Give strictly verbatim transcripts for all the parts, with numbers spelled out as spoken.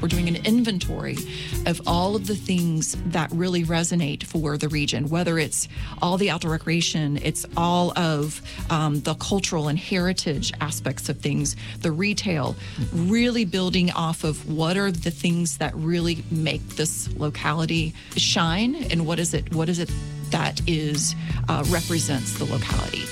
We're doing an inventory of all of the things that really resonate for the region, whether it's all the outdoor recreation, it's all of um, the cultural and heritage aspects of things, the retail, really building off of what are the things that really make this locality shine, and what is it, what is it that is uh, represents the locality.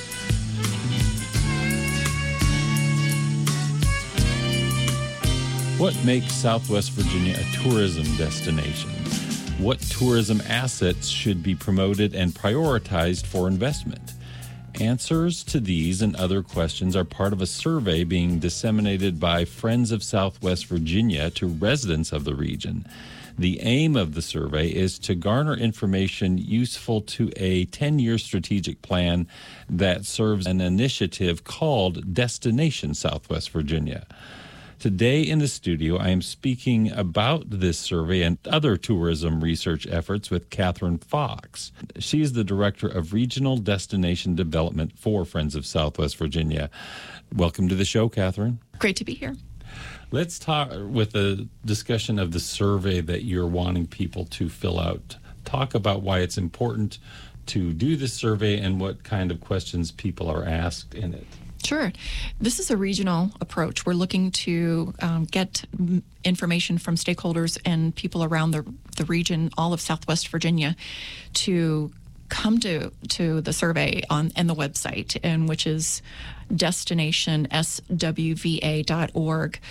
What makes Southwest Virginia a tourism destination? What tourism assets should be promoted and prioritized for investment? Answers to these and other questions are part of a survey being disseminated by Friends of Southwest Virginia to residents of the region. The aim of the survey is to garner information useful to a ten-year strategic plan that serves an initiative called Destination Southwest Virginia. Today in the studio, I am speaking about this survey and other tourism research efforts with Catherine Fox. She is the Director of Regional Destination Development for Friends of Southwest Virginia. Welcome to the show, Catherine. Great to be here. Let's talk with a discussion of the survey that you're wanting people to fill out. Talk about why it's important to do this survey and what kind of questions people are asked in it. Sure. This is a regional approach. We're looking to um, get information from stakeholders and people around the, the region, all of Southwest Virginia, to come to to the survey on and the website, and which is destination s w v a dot org,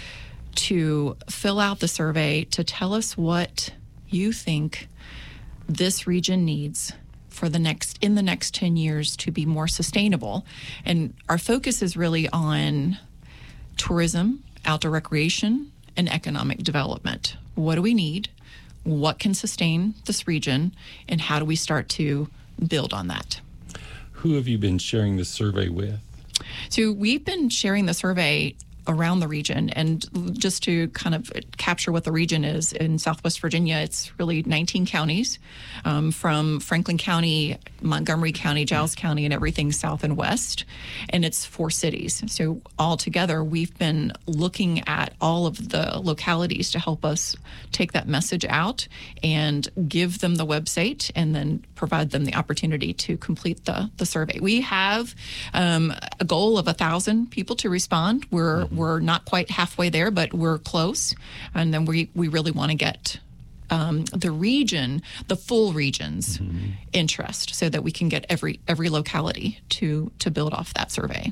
to fill out the survey to tell us what you think this region needs for the next in the next ten years to be more sustainable. And our focus is really on tourism, outdoor recreation, and economic development. What do we need? What can sustain this region? And how do we start to build on that? Who have you been sharing this survey with? So we've been sharing the survey around the region, and just to kind of capture what the region is in Southwest Virginia, it's really nineteen counties, um, from Franklin County, Montgomery County, Giles County, and everything south and west, and it's four cities. So all together, we've been looking at all of the localities to help us take that message out and give them the website, and then provide them the opportunity to complete the, the survey. We have um, a goal of a thousand people to respond. We're mm-hmm. We're not quite halfway there, but we're close. And then we, we really want to get um, the region, the full region's mm-hmm. interest, so that we can get every every locality to to build off that survey.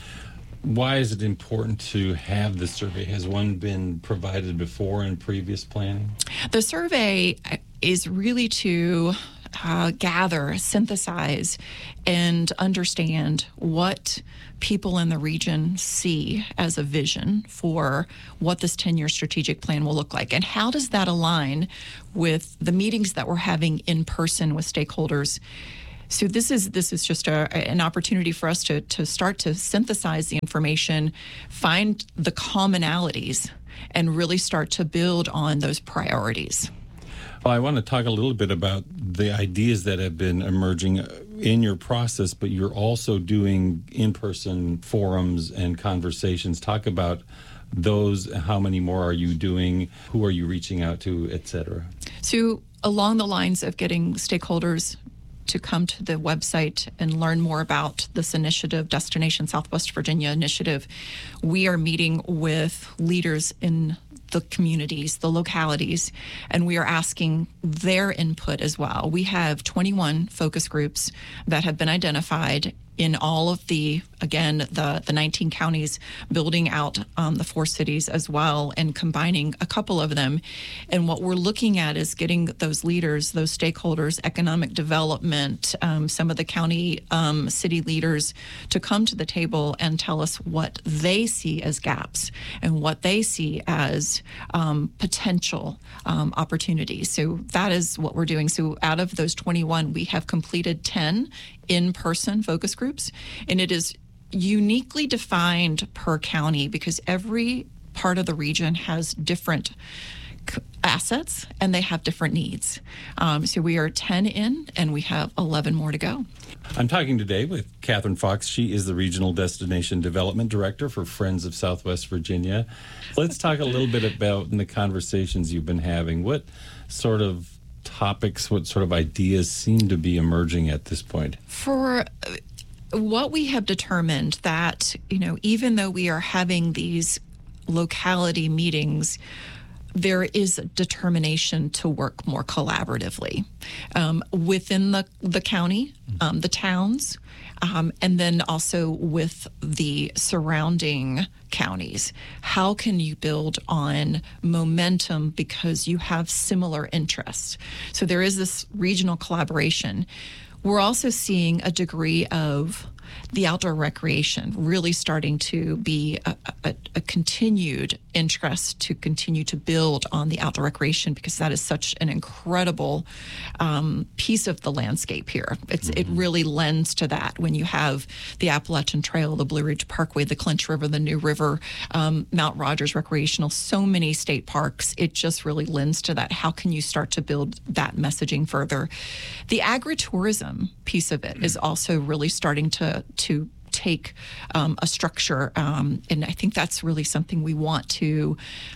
Why is it important to have this survey? Has one been provided before in previous planning? The survey is really to uh, gather, synthesize, and understand what people in the region see as a vision for what this ten-year strategic plan will look like. And how does that align with the meetings that we're having in person with stakeholders? So this is this is just a, an opportunity for us to, to start to synthesize the information, find the commonalities, and really start to build on those priorities. Well, I want to talk a little bit about the ideas that have been emerging in your process, but you're also doing in-person forums and conversations. Talk about those. How many more are you doing? Who are you reaching out to, et cetera? So along the lines of getting stakeholders to come to the website and learn more about this initiative, Destination Southwest Virginia initiative, we are meeting with leaders in the communities, the localities, and we are asking their input as well. We have twenty-one focus groups that have been identified in all of the, again, the, the nineteen counties, building out um, the four cities as well and combining a couple of them. And what we're looking at is getting those leaders, those stakeholders, economic development, um, some of the county um, city leaders to come to the table and tell us what they see as gaps and what they see as um, potential um, opportunities. So that is what we're doing. So out of those twenty-one, we have completed ten in-person focus groups, and it is uniquely defined per county because every part of the region has different assets, and they have different needs. Um, so we are ten in, and we have eleven more to go. I'm talking today with Catherine Fox. She is the Regional Destination Development Director for Friends of Southwest Virginia. Let's talk a little bit about in the conversations you've been having. What sort of topics, what sort of ideas seem to be emerging at this point? For what we have determined that, you know, even though we are having these locality meetings, there is a determination to work more collaboratively um, within the, the county, um, the towns, um, and then also with the surrounding counties. How can you build on momentum because you have similar interests? So there is this regional collaboration. We're also seeing a degree of the outdoor recreation really starting to be a, a, a continued interest to continue to build on the outdoor recreation, because that is such an incredible um, piece of the landscape here. It's mm-hmm. It really lends to that when you have the Appalachian Trail, the Blue Ridge Parkway, the Clinch River, the New River, um, Mount Rogers Recreational, so many state parks. It just really lends to that. How can you start to build that messaging further? The agritourism piece of it mm-hmm. is also really starting to to take um, a structure, um, and I think that's really something we want to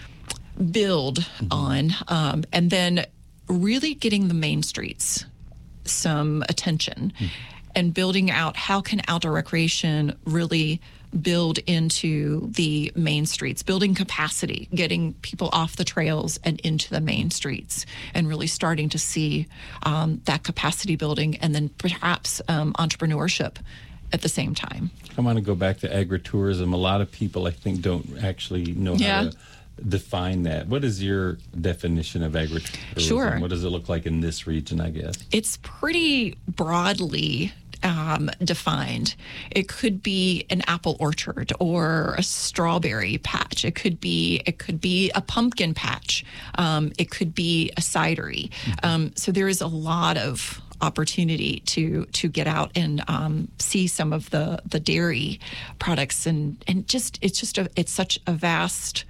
build mm-hmm. on, um, and then really getting the main streets some attention mm-hmm. and building out how can outdoor recreation really build into the main streets, building capacity, getting people off the trails and into the main streets, and really starting to see um, that capacity building, and then perhaps um, entrepreneurship at the same time. I want to go back to agritourism. A lot of people, I think, don't actually know yeah. how to define that. What is your definition of agritourism? Sure. What does it look like in this region, I guess? It's pretty broadly um, defined. It could be an apple orchard or a strawberry patch. It could be it could be a pumpkin patch. Um, it could be a cidery. Mm-hmm. Um, so there is a lot of opportunity to to get out and um, see some of the the dairy products, and and just it's just a it's such a vast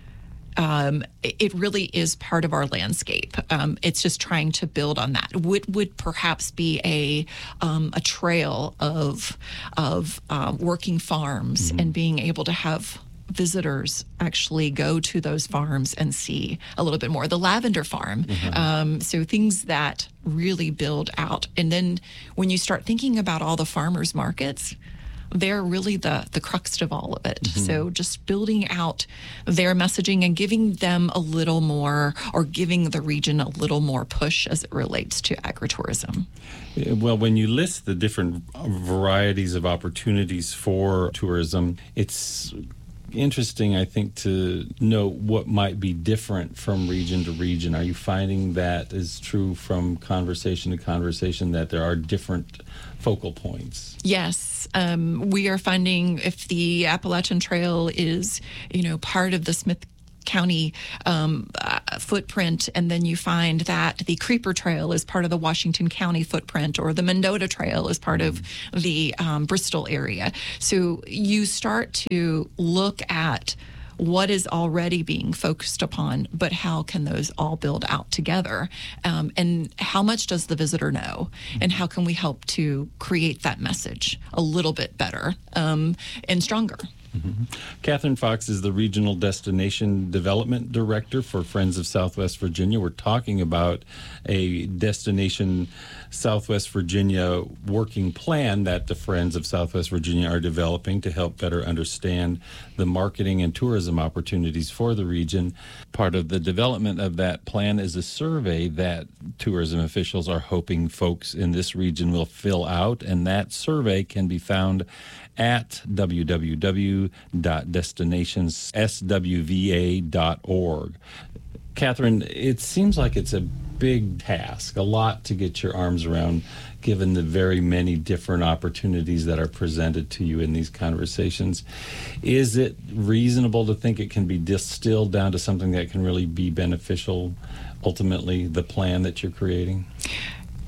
um, it really is part of our landscape. Um, it's just trying to build on that. Would would perhaps be a um, a trail of of uh, working farms mm-hmm. and being able to have visitors actually go to those farms and see a little bit more. The lavender farm, mm-hmm. um, so things that really build out. And then when you start thinking about all the farmers markets, they're really the the crux of all of it. Mm-hmm. So just building out their messaging and giving them a little more, or giving the region a little more push as it relates to agritourism. Well, when you list the different varieties of opportunities for tourism, it's interesting, I think, to know what might be different from region to region. Are you finding that is true from conversation to conversation, that there are different focal points? Yes. Um, we are finding if the Appalachian Trail is, you know, part of the Smith County um, uh, footprint, and then you find that the Creeper Trail is part of the Washington County footprint, or the Mendota Trail is part of the um, Bristol area. So you start to look at what is already being focused upon, but how can those all build out together? Um, and how much does the visitor know? And how can we help to create that message a little bit better um, and stronger? Mm-hmm. Catherine Fox is the Regional Destination Development Director for Friends of Southwest Virginia. We're talking about a Destination Southwest Virginia working plan that the Friends of Southwest Virginia are developing to help better understand the marketing and tourism opportunities for the region. Part of the development of that plan is a survey that tourism officials are hoping folks in this region will fill out, and that survey can be found at w w w dot destinations s w v a dot org. Catherine, it seems like it's a big task, a lot to get your arms around, given the very many different opportunities that are presented to you in these conversations. Is it reasonable to think it can be distilled down to something that can really be beneficial, ultimately, the plan that you're creating?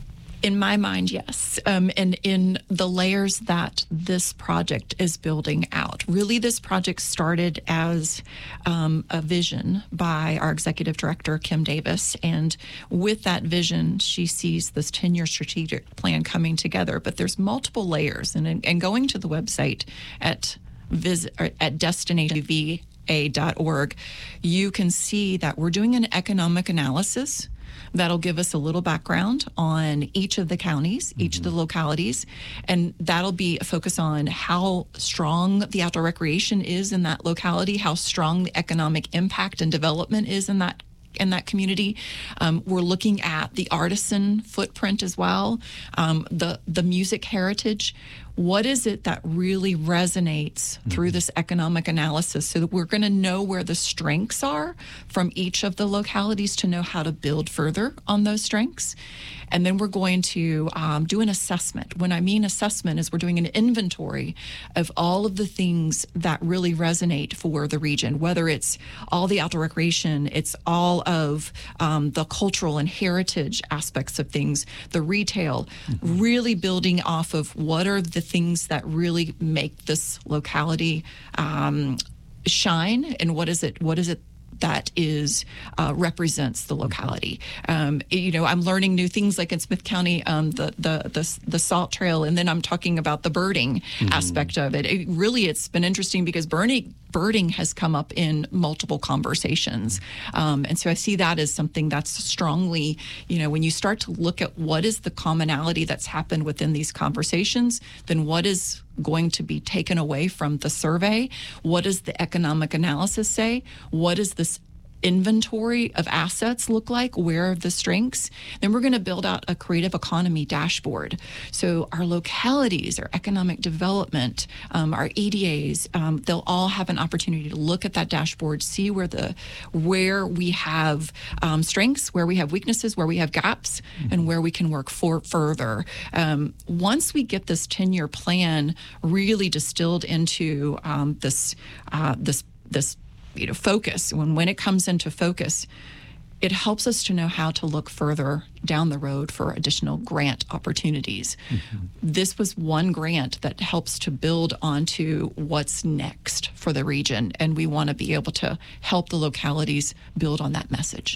In my mind, yes. Um, and in the layers that this project is building out, really this project started as um, a vision by our executive director, Kim Davis. And with that vision, she sees this ten-year strategic plan coming together. But there's multiple layers. And, and going to the website at, visit, at destination v a dot org, you can see that we're doing an economic analysis that'll give us a little background on each of the counties, mm-hmm. each of the localities, and that'll be a focus on how strong the outdoor recreation is in that locality, how strong the economic impact and development is in that in that community. Um, we're looking at the artisan footprint as well, um, the the music heritage. What is it that really resonates mm-hmm. through this economic analysis, so that we're going to know where the strengths are from each of the localities to know how to build further on those strengths. And then we're going to um, do an assessment. When I mean assessment is we're doing an inventory of all of the things that really resonate for the region, whether it's all the outdoor recreation, it's all of um, the cultural and heritage aspects of things, the retail, mm-hmm. really building off of what are the things that really make this locality um, shine, and what is it, what is it that is uh, represents the locality. Um, you know, I'm learning new things, like in Smith County, um, the, the the the salt trail, and then I'm talking about the birding mm-hmm. aspect of it. It really, it's been interesting because birding birding has come up in multiple conversations, um, and so I see that as something that's strongly, you know, when you start to look at what is the commonality that's happened within these conversations, then what is going to be taken away from the survey? What does the economic analysis say? What does this inventory of assets look like? Where are the strengths? Then we're going to build out a creative economy dashboard. So our localities, our economic development, um, our E D As, um, they'll all have an opportunity to look at that dashboard, see where the where we have um, strengths, where we have weaknesses, where we have gaps, mm-hmm. and where we can work for further. Um, once we get this ten-year plan really distilled into um, this uh, this this you know, focus, when, when it comes into focus, it helps us to know how to look further down the road for additional grant opportunities. Mm-hmm. This was one grant that helps to build onto what's next for the region, and we want to be able to help the localities build on that message.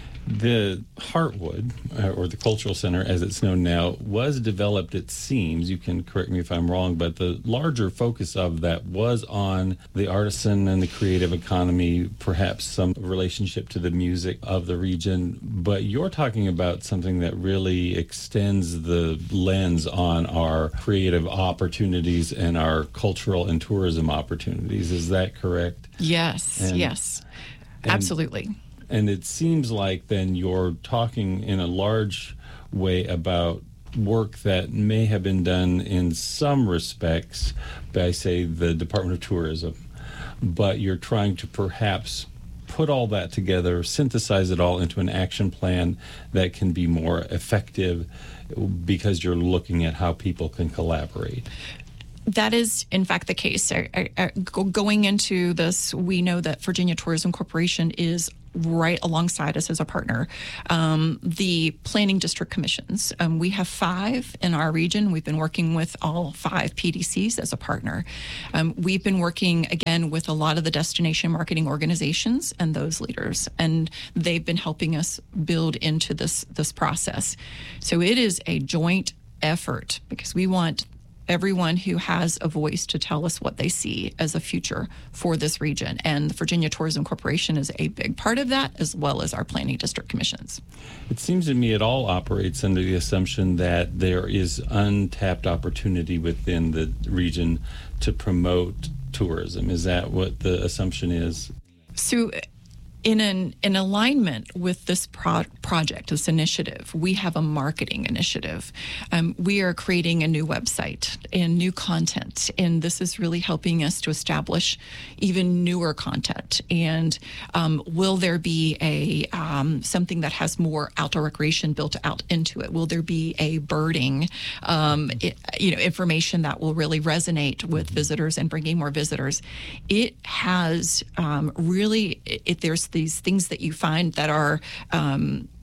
The Heartwood, uh, or the Cultural Center as it's known now, was developed, it seems, you can correct me if I'm wrong, but the larger focus of that was on the artisan and the creative economy, perhaps some relationship to the music of the region. But you're talking about something that really extends the lens on our creative opportunities and our cultural and tourism opportunities. Is that correct? Yes, and, yes, and, absolutely. And it seems like then you're talking in a large way about work that may have been done in some respects by, say, the Department of Tourism, but you're trying to perhaps put all that together, synthesize it all into an action plan that can be more effective because you're looking at how people can collaborate. That is, in fact, the case. I, I, I, going into this, we know that Virginia Tourism Corporation is right alongside us as a partner. Um, the planning district commissions, um, we have five in our region. We've been working with all five P D Cs as a partner. Um, we've been working, again, with a lot of the destination marketing organizations and those leaders, and they've been helping us build into this, this process. So it is a joint effort because we want everyone who has a voice to tell us what they see as a future for this region. And the Virginia Tourism Corporation is a big part of that, as well as our planning district commissions. It seems to me it all operates under the assumption that there is untapped opportunity within the region to promote tourism. Is that what the assumption is? So in an in alignment with this pro- project, this initiative, we have a marketing initiative. Um, we are creating a new website and new content, and this is really helping us to establish even newer content. And um, will there be a um, something that has more outdoor recreation built out into it? Will there be a birding, um, it, you know, information that will really resonate with visitors and bringing more visitors? It has um, really, it, there's these things that you find that are um,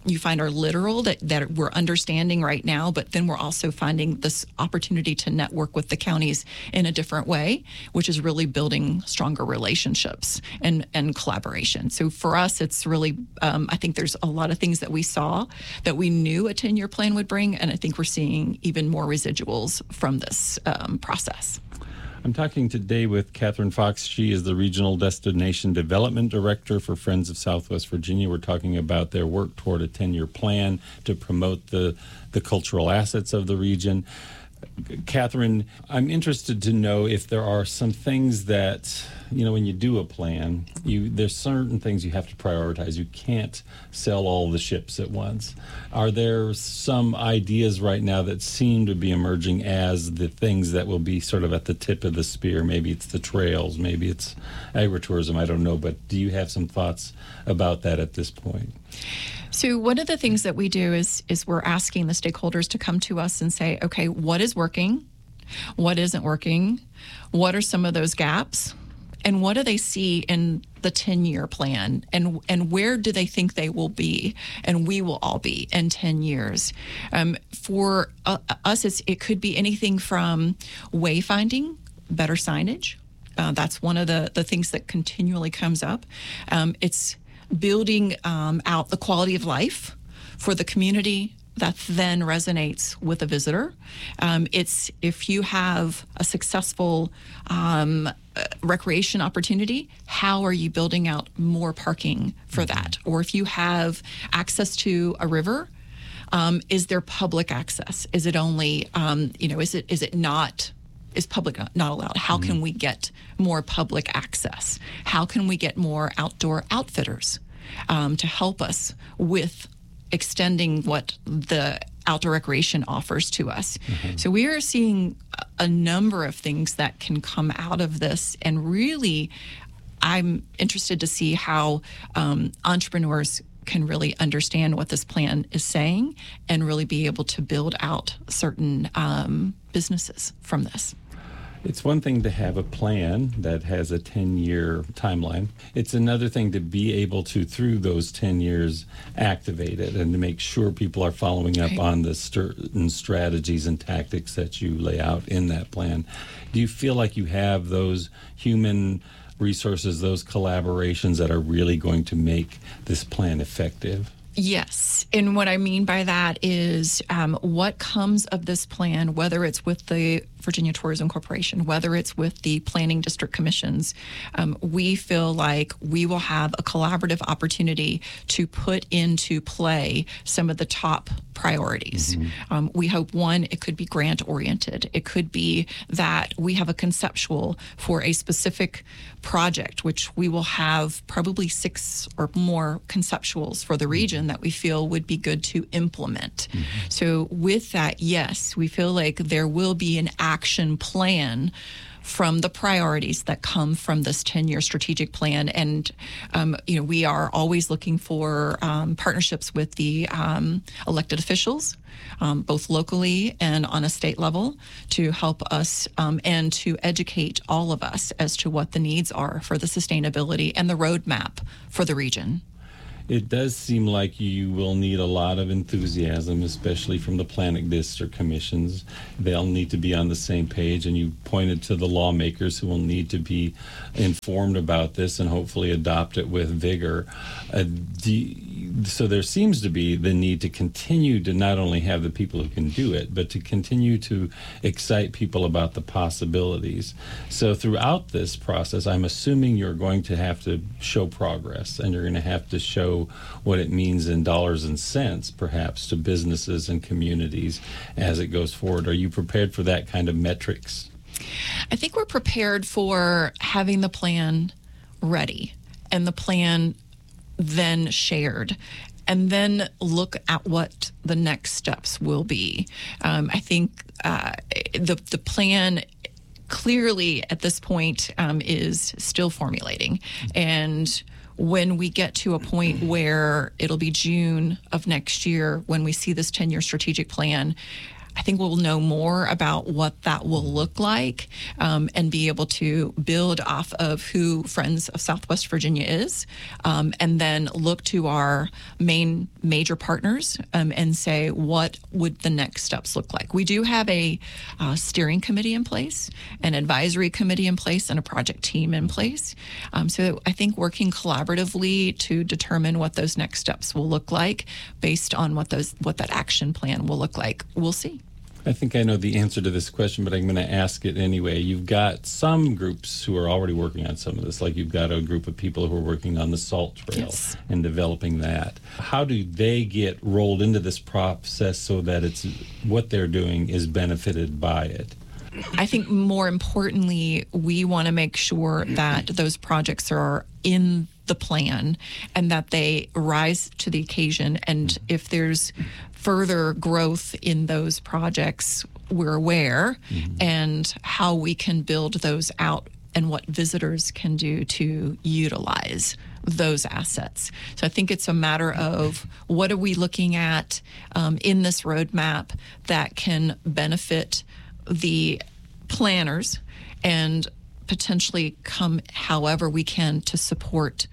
you find are literal that, that we're understanding right now, but then we're also finding this opportunity to network with the counties in a different way, which is really building stronger relationships and, and collaboration. So for us, it's really, um, I think there's a lot of things that we saw that we knew a ten-year plan would bring, and I think we're seeing even more residuals from this um, process. I'm talking today with Catherine Fox. She is the Regional Destination Development Director for Friends of Southwest Virginia. We're talking about their work toward a ten-year plan to promote the, the cultural assets of the region. Catherine, I'm interested to know if there are some things that, you know, when you do a plan, you there's certain things you have to prioritize. You can't sell all the ships at once. Are there some ideas right now that seem to be emerging as the things that will be sort of at the tip of the spear? Maybe it's the trails, maybe it's agritourism, I don't know. But do you have some thoughts about that at this point? So one of the things that we do is is we're asking the stakeholders to come to us and say, okay, what is working? What isn't working? What are some of those gaps? And what do they see in the ten-year plan? And and where do they think they will be? And we will all be in ten years. Um, for uh, us, it's, it could be anything from wayfinding, better signage. Uh, that's one of the, the things that continually comes up. Um, it's building um, out the quality of life for the community that then resonates with a visitor. Um, it's if you have a successful um, uh, recreation opportunity, how are you building out more parking for that? Or if you have access to a river, um, is there public access? Is it only, um, you know, is it is it not is public not allowed? How mm-hmm. can we get more public access? How can we get more outdoor outfitters um, to help us with extending what the outdoor recreation offers to us? Mm-hmm. So we are seeing a number of things that can come out of this, and really I'm interested to see how um, entrepreneurs can really understand what this plan is saying and really be able to build out certain um, businesses from this. It's one thing to have a plan that has a ten-year timeline. It's another thing to be able to, through those ten years, activate it and to make sure people are following up right. on the certain strategies and tactics that you lay out in that plan. Do you feel like you have those human resources, those collaborations that are really going to make this plan effective? Yes. And what I mean by that is um, what comes of this plan, whether it's with the Virginia Tourism Corporation, whether it's with the planning district commissions, um, we feel like we will have a collaborative opportunity to put into play some of the top priorities. Mm-hmm. Um, we hope, one, it could be grant oriented. It could be that we have a conceptual for a specific project, which we will have probably six or more conceptuals for the region that we feel would be good to implement. Mm-hmm. So with that, yes, we feel like there will be an action plan from the priorities that come from this ten-year strategic plan. And, um, you know, we are always looking for um, partnerships with the um, elected officials, um, both locally and on a state level, to help us um, and to educate all of us as to what the needs are for the sustainability and the roadmap for the region. It does seem like you will need a lot of enthusiasm, especially from the planning district commissions. They'll need to be on the same page, and you pointed to the lawmakers who will need to be informed about this and hopefully adopt it with vigor. Uh, do, so there seems to be the need to continue to not only have the people who can do it, but to continue to excite people about the possibilities. So throughout this process, I'm assuming you're going to have to show progress, and you're going to have to show what it means in dollars and cents, perhaps, to businesses and communities as it goes forward. Are you prepared for that kind of metrics? I think we're prepared for having the plan ready and the plan then shared, and then look at what the next steps will be. Um, I think uh, the the plan clearly at this point um, is still formulating, and when we get to a point where it'll be June of next year when we see this ten-year strategic plan, I think we'll know more about what that will look like, um, and be able to build off of who Friends of Southwest Virginia is, um, and then look to our main major partners um, and say, what would the next steps look like? We do have a uh, steering committee in place, an advisory committee in place, and a project team in place. Um, so I think working collaboratively to determine what those next steps will look like based on what those what that action plan will look like. We'll see. I think I know the answer to this question, but I'm going to ask it anyway. You've got some groups who are already working on some of this, like you've got a group of people who are working on the SALT trail yes. and developing that. How do they get rolled into this process so that it's what they're doing is benefited by it? I think more importantly, we want to make sure that those projects are in the plan and that they rise to the occasion. And if there's further growth in those projects, we're aware, mm-hmm. and how we can build those out and what visitors can do to utilize those assets. So I think it's a matter of what are we looking at um, in this roadmap that can benefit the planners and potentially come however we can to support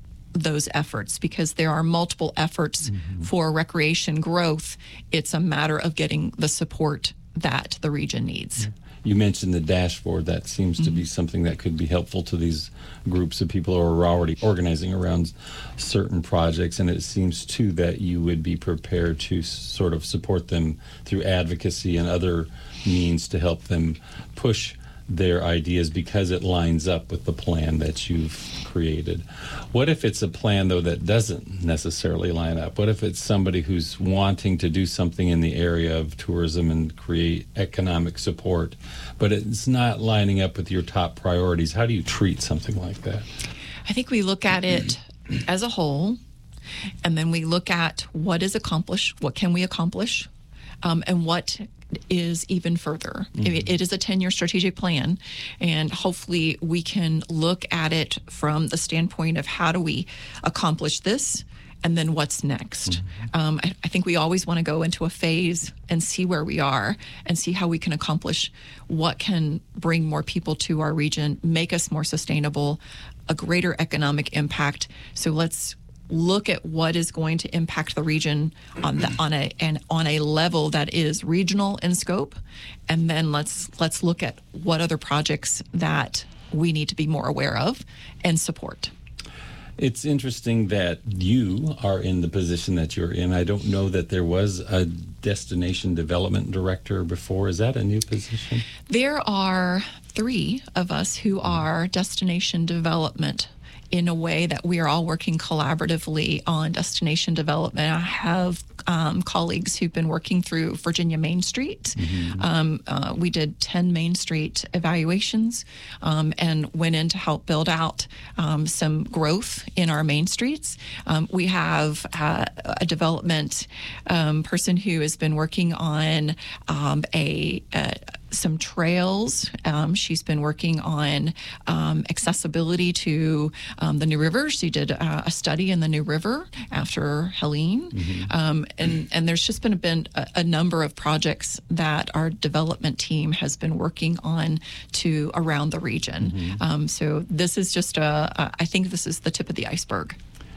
those efforts, because there are multiple efforts mm-hmm. for recreation growth. It's a matter of getting the support that the region needs. You mentioned the dashboard. That seems mm-hmm. to be something that could be helpful to these groups of people who are already organizing around certain projects, and it seems too that you would be prepared to sort of support them through advocacy and other means to help them push their ideas because it lines up with the plan that you've created. What if it's a plan, though, that doesn't necessarily line up? What if it's somebody who's wanting to do something in the area of tourism and create economic support, but it's not lining up with your top priorities? How do you treat something like that? I think we look at it as a whole, and then we look at what is accomplished, what can we accomplish, um, and what is even further. Mm-hmm. It, it is a ten-year strategic plan, and hopefully we can look at it from the standpoint of how do we accomplish this, and then what's next. Mm-hmm. Um, I, I think we always want to go into a phase and see where we are and see how we can accomplish what can bring more people to our region, make us more sustainable, a greater economic impact. So let's look at what is going to impact the region on the, on a and on a level that is regional in scope, and then let's let's look at what other projects that we need to be more aware of and support. It's interesting that you are in the position that you're in. I don't know that there was a destination development director before. Is that a new position? There are three of us who are destination development in a way that we are all working collaboratively on destination development. I have um, colleagues who've been working through Virginia Main Street. Mm-hmm. Um, uh, we did ten Main Street evaluations um, and went in to help build out um, some growth in our main streets. Um, we have uh, a development um, person who has been working on um, a, a some trails. Um, she's been working on um, accessibility to um, the New River. She did uh, a study in the New River after Helene. Mm-hmm. Um, and, and there's just been, been a, a number of projects that our development team has been working on to around the region. Mm-hmm. Um, so this is just a, a, I think this is the tip of the iceberg.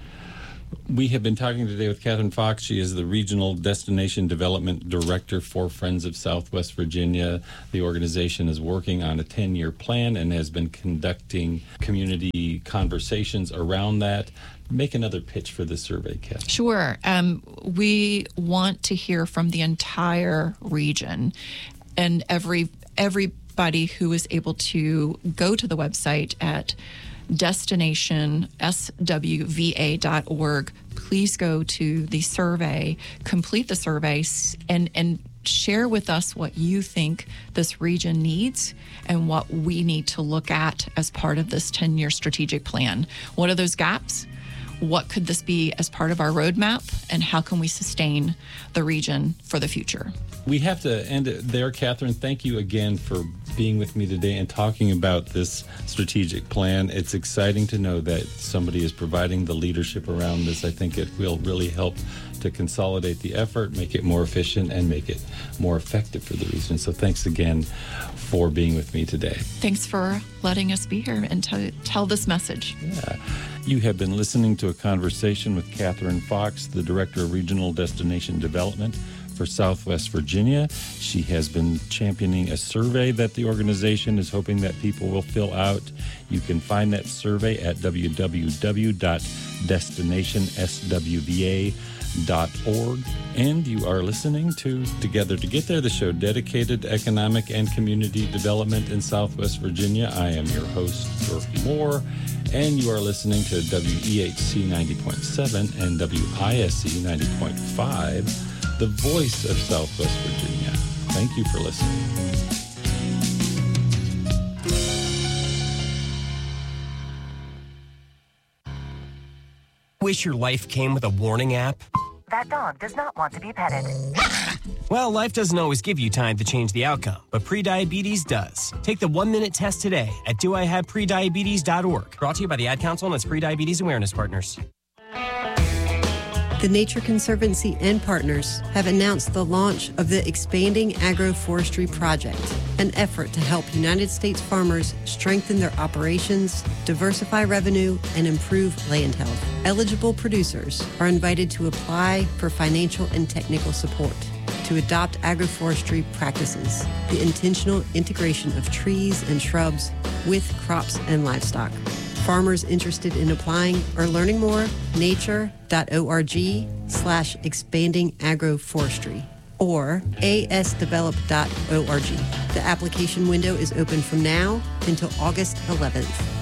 We have been talking today with Catherine Fox. She is the Regional Destination Development Director for Friends of Southwest Virginia. The organization is working on a ten-year plan and has been conducting community conversations around that. Make another pitch for this survey, Catherine. Sure. Um, we want to hear from the entire region and every everybody who is able to go to the website at destination s w v a dot org. Please go to the survey, complete the survey, and and share with us what you think this region needs and what we need to look at as part of this ten-year strategic plan. What are those gaps? what could this be as part of our roadmap, and how can we sustain the region for the future. We have to end it there, Catherine. Thank you again for being with me today and talking about this strategic plan. It's exciting to know that somebody is providing the leadership around this. I think it will really help to consolidate the effort, make it more efficient, and make it more effective for the region. So thanks again for being with me today. Thanks for letting us be here and to tell this message. Yeah. You have been listening to a conversation with Catherine Fox, the Director of Regional Destination Development for Southwest Virginia. She has been championing a survey that the organization is hoping that people will fill out. You can find that survey at w w w dot destination s w v a dot org. And you are listening to Together to Get There, the show dedicated to economic and community development in Southwest Virginia. I am your host, York Moore, and you are listening to W E H C ninety point seven and W I S C ninety point five, the voice of Southwest Virginia. Thank you for listening. Wish your life came with a warning app? That dog does not want to be petted. Well, life doesn't always give you time to change the outcome, but prediabetes does. Take the one-minute test today at do I have prediabetes dot org. Brought to you by the Ad Council and its Prediabetes Awareness Partners. The Nature Conservancy and partners have announced the launch of the Expanding Agroforestry Project, an effort to help United States farmers strengthen their operations, diversify revenue, and improve land health. Eligible producers are invited to apply for financial and technical support to adopt agroforestry practices, the intentional integration of trees and shrubs with crops and livestock. Farmers interested in applying or learning more, nature.org slash expanding agroforestry or a s develop dot org. The application window is open from now until August eleventh.